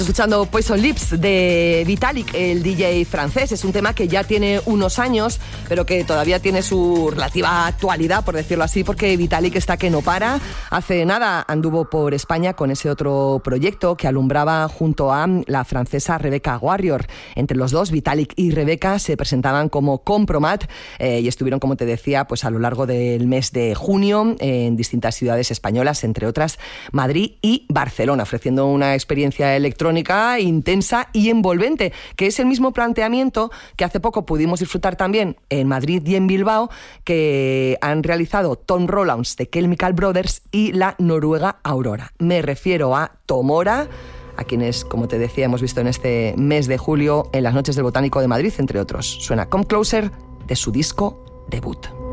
Escuchando Poison Lips de Vitalik, el DJ francés. Es un tema que ya tiene unos años, pero que todavía tiene su relativa actualidad, por decirlo así, porque Vitalik está que no para. Hace nada anduvo por España con ese otro proyecto que alumbraba junto a la francesa Rebecca Warrior. Entre los dos, Vitalik y Rebecca se presentaban como Compromat y estuvieron, como te decía, pues a lo largo del mes de junio en distintas ciudades españolas, entre otras Madrid y Barcelona, ofreciendo una experiencia electrónica intensa y envolvente, que es el mismo planteamiento que hace poco pudimos disfrutar también en Madrid y en Bilbao, que han realizado Tom Rollins de Chemical Brothers y la noruega Aurora. Me refiero a Tomora, a quienes, como te decía, hemos visto en este mes de julio en las Noches del Botánico de Madrid, entre otros. Suena Come Closer de su disco debut.